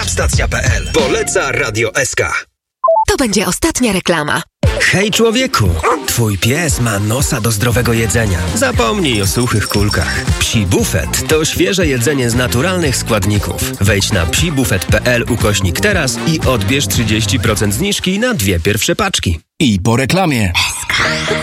Rapstacja.pl. Poleca Radio SK. To będzie ostatnia reklama. Hej człowieku, twój pies ma nosa do zdrowego jedzenia. Zapomnij o suchych kulkach. Psi Bufet to świeże jedzenie z naturalnych składników. Wejdź na psibufet.pl/teraz i odbierz 30% zniżki na 2 pierwsze paczki. I po reklamie.